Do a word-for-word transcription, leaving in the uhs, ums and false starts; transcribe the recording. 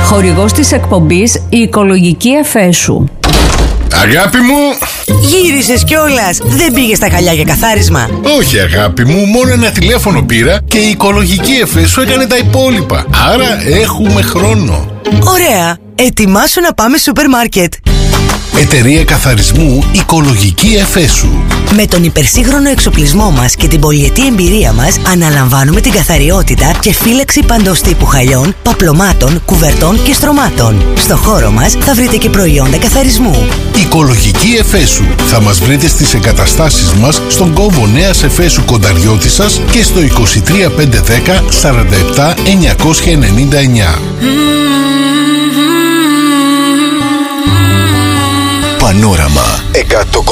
Χορηγός της εκπομπής η Οικολογική Εφέσου. Αγάπη μου! Γύρισες κιόλας. Δεν πήγες στα χαλιά για καθάρισμα? Όχι αγάπη μου, μόνο ένα τηλέφωνο πήρα και η Οικολογική Εφέσου έκανε τα υπόλοιπα. Άρα έχουμε χρόνο. Ωραία. Ετοιμάσου να πάμε σούπερ μάρκετ. Εταιρεία καθαρισμού Οικολογική Εφέσου. Με τον υπερσύγχρονο εξοπλισμό μας και την πολυετή εμπειρία μας αναλαμβάνουμε την καθαριότητα και φύλαξη παντός τύπου χαλιών, παπλωμάτων, κουβερτών και στρωμάτων. Στο χώρο μας θα βρείτε και προϊόντα καθαρισμού. Οικολογική Εφέσου. Θα μας βρείτε στις εγκαταστάσεις μας στον κόμβο Νέας Εφέσου Κονταριώτισσας και στο είκοσι τρία πεντακόσια δέκα σαράντα επτά εννιακόσια ενενήντα εννιά. Πανόραμα εκατό